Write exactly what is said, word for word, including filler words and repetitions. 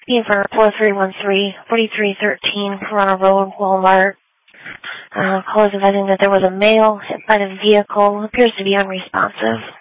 Beaver four three one three, four three one three, Corona Road, Walmart. Uh, call is advising that there was a male hit by the vehicle, appears to be unresponsive.